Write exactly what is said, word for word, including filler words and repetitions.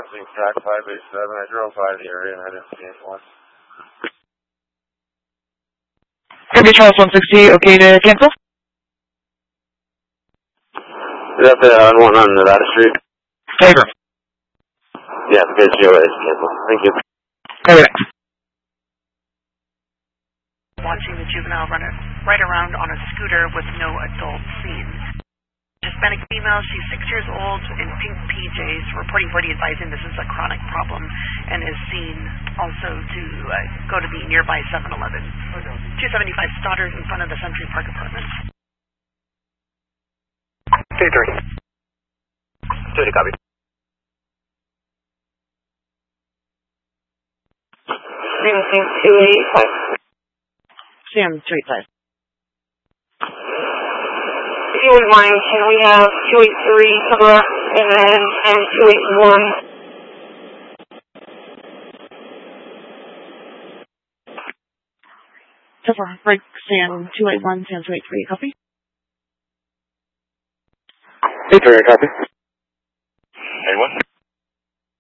referencing track five eight seven. I drove by the area and I didn't see anyone. Kirby Charles one sixty, okay to cancel? Is that the uh, one on Nevada Street? Favor. Yeah, the G O A is canceled. Thank you. Okay. Watching the juvenile run it right around on a scooter with no adult seen. Hispanic female, she's six years old in pink P Js, reporting forty advising this is a chronic problem and is seen also to uh, go to the nearby seven eleven. two seventy-five Stoddard in front of the Century Park Apartments. two three. two to copy. two eighty-five. Sam two eighty-five. If you wouldn't mind, can we have two eighty-three come up and then and two eighty-one? So far, break Sam two eighty-one, Sam two eighty-three, copy? two three, copy.